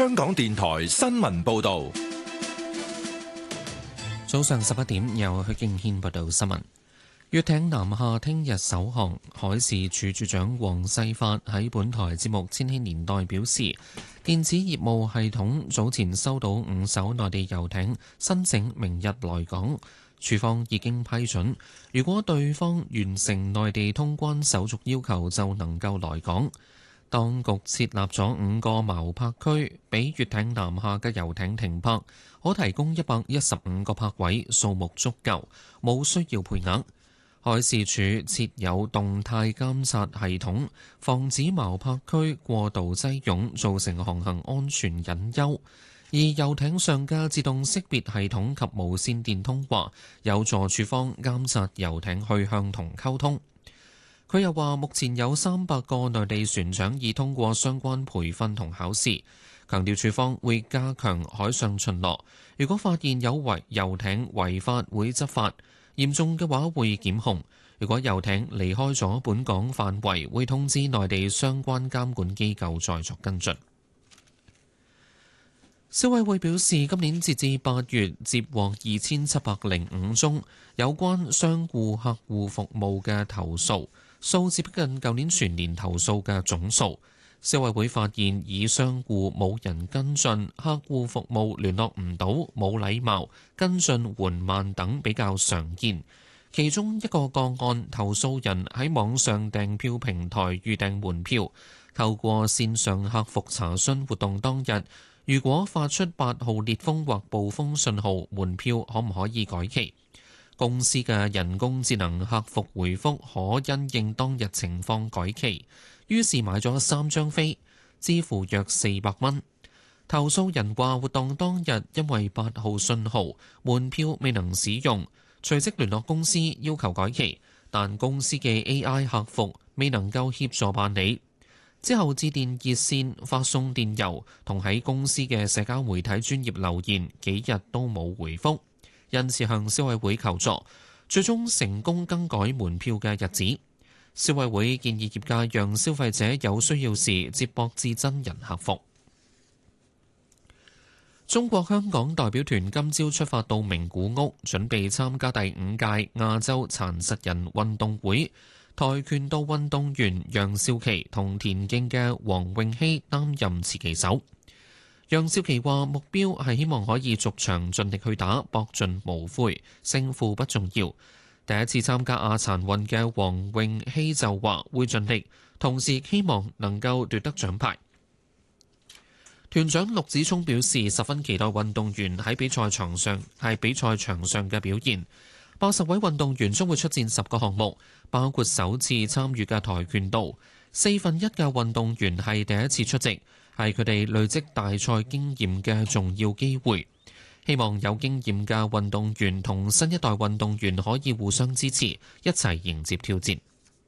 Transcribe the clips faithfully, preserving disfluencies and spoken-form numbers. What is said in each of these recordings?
香港電台新聞報道。 早上十一點，由許敬軒報道新聞。粵艇南下聽日首航，海事處處長黃世發喺本台節目《千禧年代》表示，電子業務系統早前收到五艘內地遊艇申請明日來港，處方已經批准，如果對方完成內地通關手續要求，就能夠來港。當局設立咗五個錨泊區，俾粵艇南下嘅遊艇停泊，可提供一百一十五個泊位，數目足夠，冇需要配額。海事處設有動態監察系統，防止錨泊區過度擠擁，造成航行安全隱憂。而遊艇上嘅自動識別系統及無線電通話，有助處方監察遊艇去向同溝通。佢又話：目前有三百個內地船長已通過相關培訓同考試，強調處方會加強海上巡邏。如果發現有違遊艇違法，會執法，嚴重嘅話會檢控。如果遊艇離開咗本港範圍，會通知內地相關監管機構再作跟進。消委會表示，今年截至八月接獲二千七百零五宗有關商戶客戶服務嘅投訴，數字逼近舊年全年投訴嘅總數。消委會發現，以商戶冇人跟進、客戶服務聯絡唔到、冇禮貌、跟進緩慢等比較常見。其中一個個案，投訴人喺網上訂票平台預訂門票，透過線上客服查詢活動當日，如果發出八號烈風或暴風信號，門票可唔可以改期？公司嘅人工智能客服回覆可因應當日情況改期，於是買咗三張飛，支付約四百蚊。投訴人話活動當日因為八號信號，門票未能使用，隨即聯絡公司要求改期，但公司嘅 A I 客服未能夠協助辦理。之後致電熱線、發送電郵同喺公司嘅社交媒體專頁留言，幾日都冇回覆，因此向消委會求助，最終成功更改門票嘅日子。消委會建議業界讓消費者有需要時接駁至真人客服。中國香港代表團今朝出發到名古屋，準備參加第五屆亞洲殘疾人運動會。跆拳道運動員楊少琪同田徑嘅黃詠希擔任持旗手。楊少琪話：目標係希望可以逐場盡力去打，搏盡無悔，勝負不重要。第一次參加亞殘運嘅黃詠希就話會盡力，同時希望能夠奪得獎牌。團長陸子聰表示十分期待運動員喺比賽場上係比賽場上嘅表現。八十位運動員將會出戰十個項目，包括首次參與嘅跆拳道。四分一嘅運動員係第一次出席，係佢哋累積大賽經驗嘅重要機會。希望有經驗嘅運動員同新一代運動員可以互相支持，一齊迎接挑戰。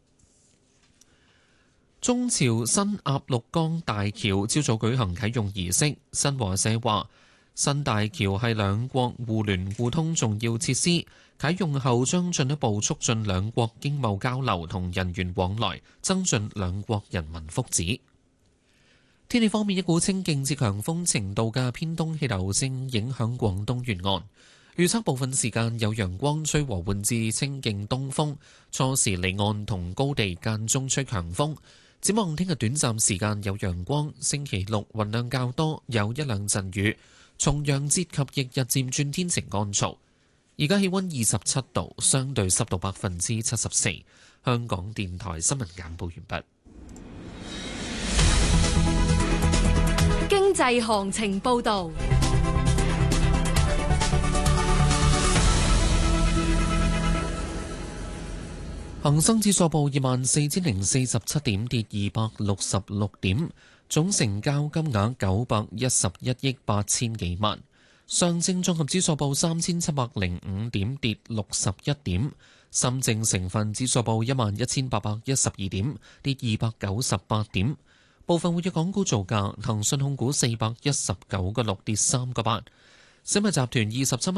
中朝新鴨綠江大橋朝早舉行啟用儀式，新華社話新大橋係兩國互聯互通重要設施，啟用後將進一步促進兩國經貿交流同人員往來，增進兩國人民福祉。天氣方面，一股清勁至強風程度嘅偏東氣流正影響廣東沿岸，預測部分時間有陽光，吹和緩至清勁東風，初時離岸同高地間中吹強風。展望聽日短暫時間有陽光，星期六雲量較多，有一兩陣雨。重陽節及翌日漸轉天晴乾燥。而家氣溫二十七度，相對濕度百分之七十四。香港電台新聞簡報完畢。 經濟行情報道。 恒生指數報二萬四千零四十七點，跌二百六十六點，總成交金額九百一十一億八千幾萬。上證綜合指數報三千七百零五點，跌六十一點。深證成分指數報一萬一千八百一十二點，跌二百九十八點。部分活躍港股造價，騰訊控股四百一十九個六，跌三個八。小米集團二十七蚊。